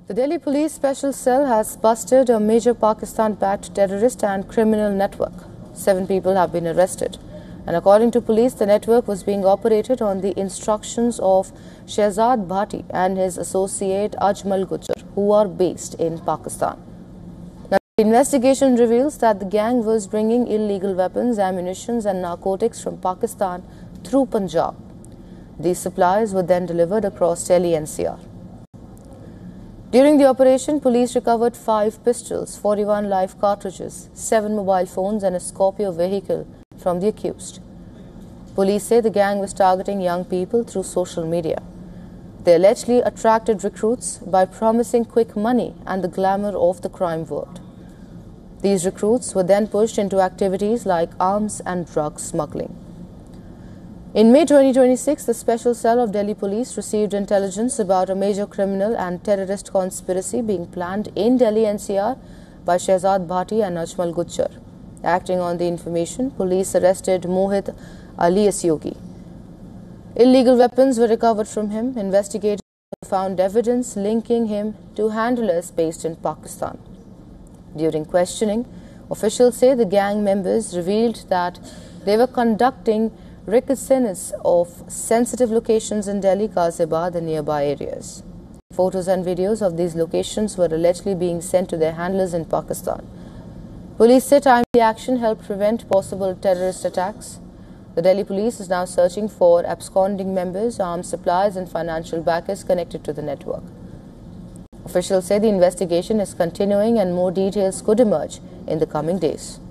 The Delhi Police Special Cell has busted a major Pakistan-backed terrorist and criminal network. 7 people have been arrested. And according to police, the network was being operated on the instructions of Shehzad Bhatti and his associate Ajmal Gujjar, who are based in Pakistan. Now, the investigation reveals that the gang was bringing illegal weapons, ammunition and narcotics from Pakistan through Punjab. These supplies were then delivered across Delhi NCR. During the operation, police recovered 5 pistols, 41 live cartridges, 7 mobile phones and a Scorpio vehicle from the accused. Police say the gang was targeting young people through social media. They allegedly attracted recruits by promising quick money and the glamour of the crime world. These recruits were then pushed into activities like arms and drug smuggling. In May 2026, the Special Cell of Delhi Police received intelligence about a major criminal and terrorist conspiracy being planned in Delhi NCR by Shehzad Bhatti and Ajmal Gujjar. Acting on the information, police arrested Mohit alias Yogi. Illegal weapons were recovered from him. Investigators found evidence linking him to handlers based in Pakistan. During questioning, officials say the gang members revealed that they were conducting reconnaissance of sensitive locations in Delhi, Ghaziabad and nearby areas. Photos and videos of these locations were allegedly being sent to their handlers in Pakistan. Police say timely action helped prevent possible terrorist attacks. The Delhi police is now searching for absconding members, arms suppliers and financial backers connected to the network. Officials say the investigation is continuing and more details could emerge in the coming days.